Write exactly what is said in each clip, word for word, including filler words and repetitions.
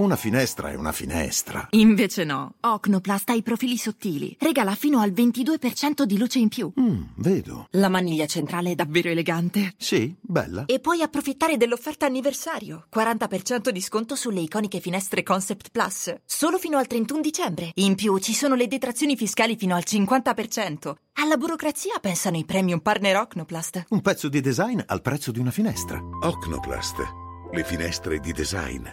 Una finestra è una finestra. Invece no. Ocnoplast ha i profili sottili. Regala fino al ventidue per cento di luce in più. Mm, vedo. La maniglia centrale è davvero elegante. Sì, bella. E puoi approfittare dell'offerta anniversario. quaranta per cento di sconto sulle iconiche finestre Concept Plus. Solo fino al trentuno dicembre. In più ci sono le detrazioni fiscali fino al cinquanta per cento. Alla burocrazia pensano i premium partner Ocnoplast. Un pezzo di design al prezzo di una finestra. Ocnoplast. Le finestre di design.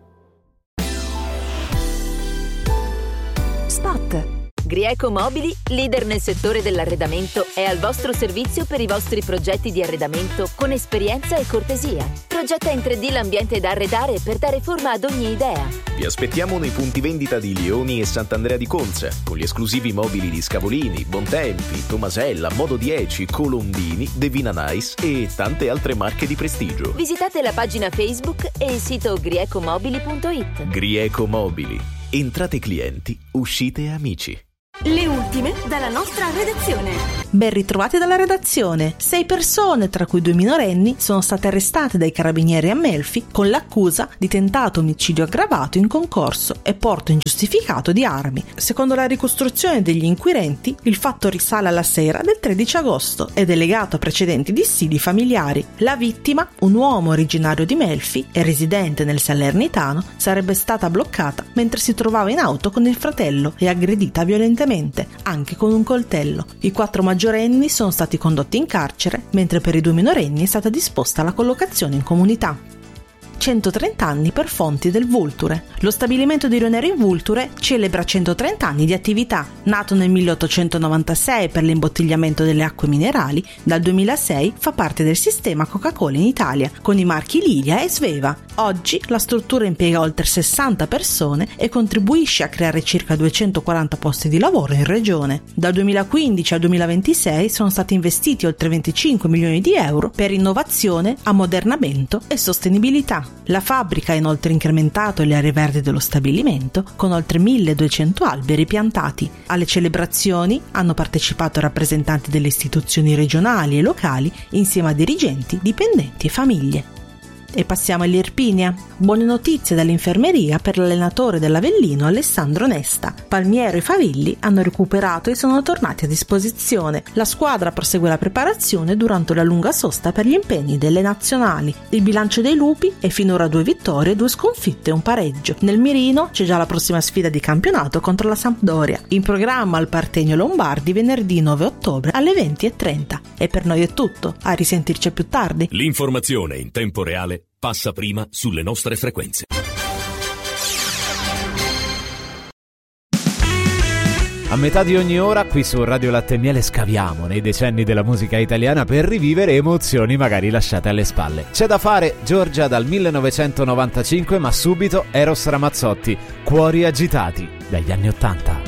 Spot. Grieco Mobili, leader nel settore dell'arredamento, è al vostro servizio per i vostri progetti di arredamento con esperienza e cortesia. Progetta in tre D l'ambiente da arredare per dare forma ad ogni idea. Vi aspettiamo nei punti vendita di Lioni e Sant'Andrea di Conza, con gli esclusivi mobili di Scavolini, Bontempi, Tomasella, Modo dieci, Colombini, Devina Nice e tante altre marche di prestigio. Visitate la pagina Facebook e il sito griecomobili punto it. Grieco Mobili. Entrate clienti, uscite amici. Le ultime dalla nostra redazione. Ben ritrovati dalla redazione. Sei persone, tra cui due minorenni, sono state arrestate dai carabinieri a Melfi con l'accusa di tentato omicidio aggravato in concorso e porto ingiustificato di armi. Secondo la ricostruzione degli inquirenti, il fatto risale alla sera del tredici agosto ed è legato a precedenti dissidi familiari. La vittima, un uomo originario di Melfi e residente nel Salernitano, sarebbe stata bloccata mentre si trovava in auto con il fratello e aggredita violentemente, anche con un coltello. I quattro maggiorenni sono stati condotti in carcere, mentre per i due minorenni è stata disposta la collocazione in comunità. centotrenta anni per Fonti del Vulture. Lo stabilimento di Rionero in Vulture celebra centotrenta anni di attività. Nato nel milleottocentonovantasei per l'imbottigliamento delle acque minerali, dal duemilasei fa parte del sistema Coca-Cola in Italia, con i marchi Lilia e Sveva. Oggi la struttura impiega oltre sessanta persone e contribuisce a creare circa duecentoquaranta posti di lavoro in regione. Dal duemilaquindici al duemilaventisei sono stati investiti oltre venticinque milioni di euro per innovazione, ammodernamento e sostenibilità. La fabbrica ha inoltre incrementato le aree verdi dello stabilimento con oltre milleduecento alberi piantati. Alle celebrazioni hanno partecipato rappresentanti delle istituzioni regionali e locali insieme a dirigenti, dipendenti e famiglie. E passiamo all'Irpinia. Buone notizie dall'infermeria per l'allenatore dell'Avellino Alessandro Nesta. Palmiero e Favilli hanno recuperato e sono tornati a disposizione. La squadra prosegue la preparazione durante la lunga sosta per gli impegni delle nazionali. Il bilancio dei lupi è finora due vittorie, due sconfitte e un pareggio. Nel mirino c'è già la prossima sfida di campionato contro la Sampdoria. In programma al Partenio Lombardi venerdì nove ottobre alle venti e trenta. E per noi è tutto. A risentirci più tardi. L'informazione in tempo reale passa prima sulle nostre frequenze. A metà di ogni ora qui su Radio Latte e Miele scaviamo nei decenni della musica italiana per rivivere emozioni magari lasciate alle spalle. C'è da fare Giorgia dal millenovecentonovantacinque, ma subito Eros Ramazzotti, Cuori agitati dagli anni ottanta.